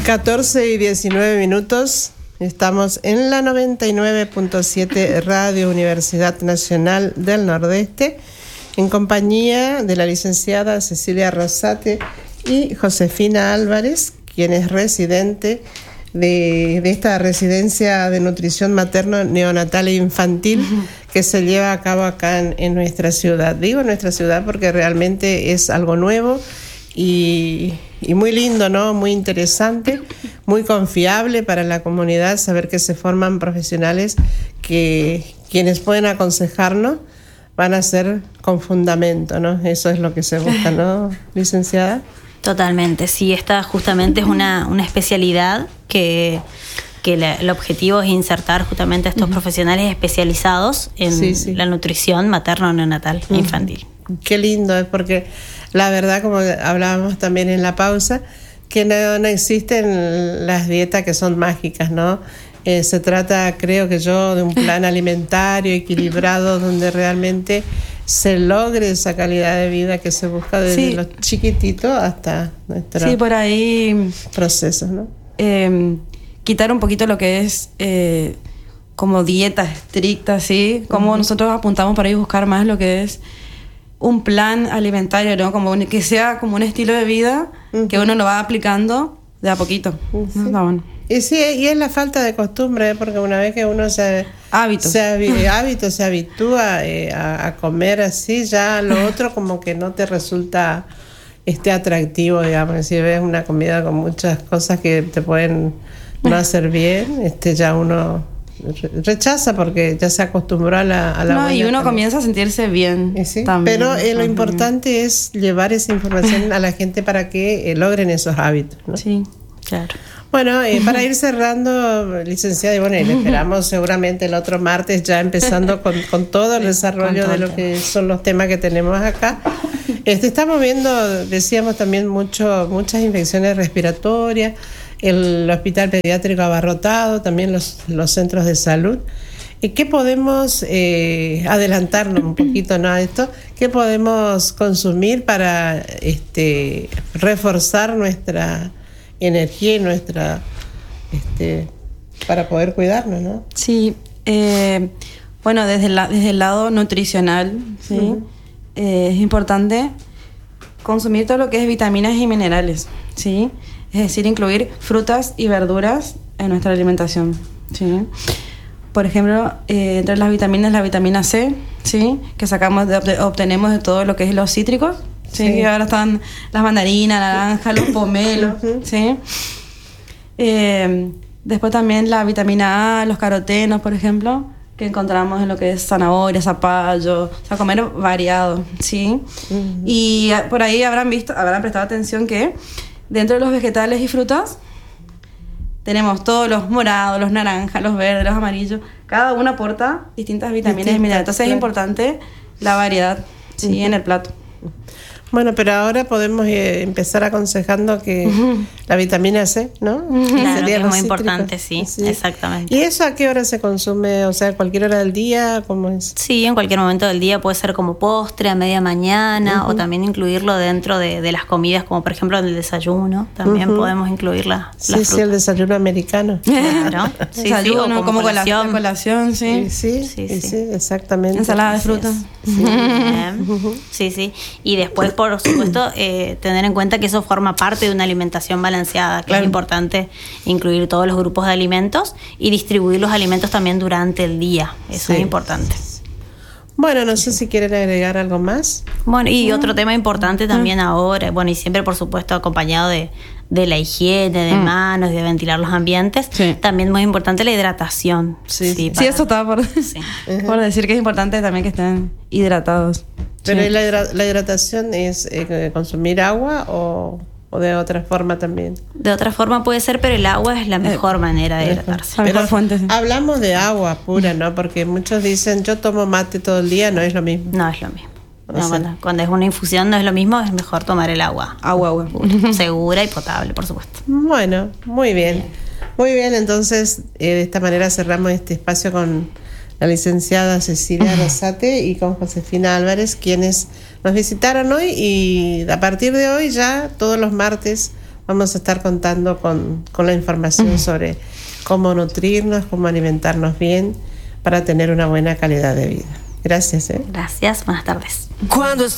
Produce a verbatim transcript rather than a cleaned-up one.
catorce y diecinueve minutos. Estamos en la noventa y nueve punto siete Radio Universidad Nacional del Nordeste, en compañía de la licenciada Cecilia Rosate y Josefina Álvarez, quien es residente de, de esta residencia de nutrición materno, neonatal e infantil uh-huh. que se lleva a cabo acá en, en nuestra ciudad. Digo nuestra ciudad porque realmente es algo nuevo y, y muy lindo, ¿no? Muy interesante, muy confiable para la comunidad saber que se forman profesionales que quienes pueden aconsejarnos van a ser con fundamento, ¿no? Eso es lo que se busca, ¿no, licenciada? Totalmente, sí, esta justamente es una, una especialidad que, que la, el objetivo es insertar justamente a estos uh-huh. profesionales especializados en sí, sí. la nutrición materno-neonatal e uh-huh. infantil. Qué lindo, es porque la verdad, como hablábamos también en la pausa, que no, no existen las dietas que son mágicas, ¿no? Eh, se trata, creo que yo, de un plan alimentario equilibrado donde realmente se logre esa calidad de vida que se busca desde sí. los chiquititos hasta nuestros sí, por ahí, procesos, ¿no? Eh, quitar un poquito lo que es eh, como dieta estricta, ¿sí? Como uh-huh. nosotros apuntamos para ir buscar más lo que es un plan alimentario, ¿no? Como que sea como un estilo de vida uh-huh. que uno lo va aplicando de a poquito. Uh-huh. ¿No? Está bueno. Y sí, y es la falta de costumbre, ¿eh? Porque una vez que uno se hábitos se, habi- hábito, se habitúa eh, a, a comer así, ya lo otro como que no te resulta este atractivo, digamos. Si ves una comida con muchas cosas que te pueden no hacer bien, este ya uno rechaza porque ya se acostumbró a la, a la no, buena y uno comida. comienza a sentirse bien ¿Sí? también. Pero eh, lo importante es llevar esa información a la gente para que eh, logren esos hábitos, ¿no? Sí, claro. Bueno, eh, para ir cerrando, licenciada, y bueno, y le esperamos seguramente el otro martes ya empezando con, con todo el desarrollo todo de lo que son los temas que tenemos acá. Este, estamos viendo, decíamos también, mucho, muchas infecciones respiratorias, el hospital pediátrico abarrotado, también los, los centros de salud. ¿Qué podemos eh, adelantarnos un poquito, ¿no? a esto? ¿Qué podemos consumir para este, reforzar nuestra energía y nuestra este para poder cuidarnos, ¿no? Sí, eh, bueno, desde, la, desde el lado nutricional, ¿sí? Uh-huh. eh, es importante consumir todo lo que es vitaminas y minerales, ¿sí? Es decir, incluir frutas y verduras en nuestra alimentación, ¿sí? Por ejemplo, eh, entre las vitaminas, la vitamina C, ¿sí? Que sacamos de, obtenemos de todo lo que es los cítricos. Sí, sí. Ahora están las mandarinas, naranjas, los pomelos, uh-huh. ¿sí? Eh, después también la vitamina A, los carotenos, por ejemplo, que encontramos en lo que es zanahoria, zapallo, o sea, comer variado, ¿sí? Uh-huh. Y por ahí habrán visto, habrán prestado atención que dentro de los vegetales y frutas tenemos todos los morados, los naranjas, los verdes, los amarillos, cada uno aporta distintas vitaminas Distinta, y minerales, entonces claro. es importante la variedad, ¿sí? Uh-huh. en el plato. Bueno, pero ahora podemos eh, empezar aconsejando que uh-huh. la vitamina C, ¿no? Claro, que es muy importante, sí, sí, exactamente. ¿Y eso a qué hora se consume? O sea, ¿a cualquier hora del día? ¿Cómo es? Sí, en cualquier momento del día, puede ser como postre, a media mañana, uh-huh. o también incluirlo dentro de, de las comidas, como por ejemplo en el desayuno, también uh-huh. podemos incluir la, sí, la sí, fruta. el desayuno americano. Claro, sí, desayuno, sí, como, como colación. colación, sí. Sí, sí, sí, sí, sí exactamente. Ensalada de fruta. Sí, uh-huh. sí, sí. Y después, por supuesto, eh, tener en cuenta que eso forma parte de una alimentación balanceada, que claro. es importante incluir todos los grupos de alimentos y distribuir los alimentos también durante el día. Eso sí. es importante. Bueno, no sé si quieren agregar algo más. Bueno, y otro tema importante también ahora, bueno, y siempre por supuesto acompañado de, de la higiene de mm. manos, de ventilar los ambientes, sí. también muy importante la hidratación. Sí, sí, para... sí eso estaba por, sí. por decir que es importante también que estén hidratados. Pero sí. la, hidra- la hidratación es eh, consumir agua o, o de otra forma también. De otra forma puede ser, pero el agua es la mejor eh, manera de hidratarse. Pero mejor fuente, sí. Hablamos de agua pura, ¿no? Porque muchos dicen, yo tomo mate todo el día, no es lo mismo. No es lo mismo. No, cuando, cuando es una infusión no es lo mismo, es mejor tomar el agua. Agua, agua. Pura, segura y potable, por supuesto. Bueno, muy bien. bien. Muy bien, entonces eh, de esta manera cerramos este espacio con la licenciada Cecilia Rosate y con Josefina Álvarez, quienes nos visitaron hoy, y a partir de hoy ya todos los martes vamos a estar contando con, con la información uh-huh. sobre cómo nutrirnos, cómo alimentarnos bien para tener una buena calidad de vida. Gracias. ¿eh? Gracias, buenas tardes. Cuando